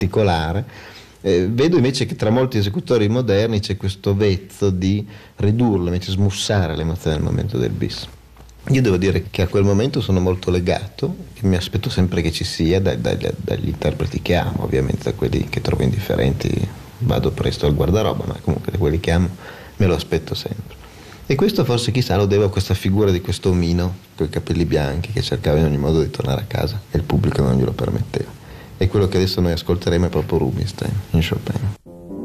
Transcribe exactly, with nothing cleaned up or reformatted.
particolare. Eh, vedo invece che tra molti esecutori moderni c'è questo vezzo di ridurlo, invece smussare l'emozione nel momento del bis. Io devo dire che a quel momento sono molto legato, che mi aspetto sempre che ci sia da, da, dagli interpreti che amo, ovviamente da quelli che trovo indifferenti vado presto al guardaroba, ma comunque da quelli che amo me lo aspetto sempre. E questo forse chissà lo devo a questa figura di questo omino con i capelli bianchi che cercava in ogni modo di tornare a casa e il pubblico non glielo permetteva. E quello che adesso noi ascolteremo è proprio Rubinstein in Chopin.